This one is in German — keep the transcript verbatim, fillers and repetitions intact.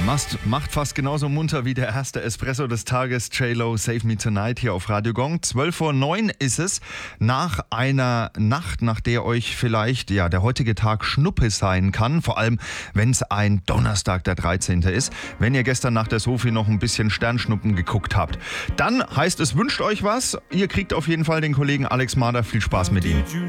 Mast, macht fast genauso munter wie der erste Espresso des Tages. J-Lo, Save Me Tonight hier auf Radio Gong. zwölf Uhr neun ist es. Nach einer Nacht, nach der euch vielleicht ja der heutige Tag Schnuppe sein kann. Vor allem, wenn es ein Donnerstag, der dreizehnte ist. Wenn ihr gestern nach der Sophie noch ein bisschen Sternschnuppen geguckt habt. Dann heißt es, wünscht euch was. Ihr kriegt auf jeden Fall den Kollegen Alex Mader. Viel Spaß mit ihm.